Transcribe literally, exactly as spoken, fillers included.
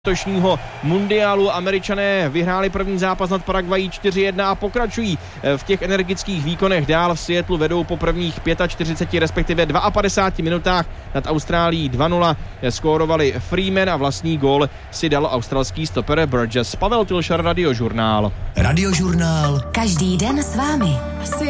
letošního mundiálu. Američané vyhráli první zápas nad Paraguayí čtyři jedna a pokračují v těch energických výkonech dál. V Seattlu vedou po prvních čtyřiceti pěti, respektive padesáti dvou minutách nad Austrálií dva nula. Skórovali Freeman a vlastní gól si dal australský stoper Burgess. Pavel Tilšar, Radiožurnál. Radiožurnál. Každý den s vámi.